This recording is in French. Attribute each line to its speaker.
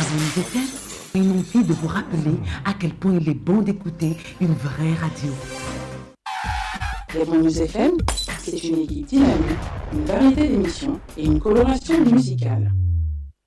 Speaker 1: News FM, une envie de vous rappeler à quel point il est bon d'écouter une vraie radio.
Speaker 2: Lebron News FM, c'est une équipe dynamique, une variété d'émissions et une coloration musicale.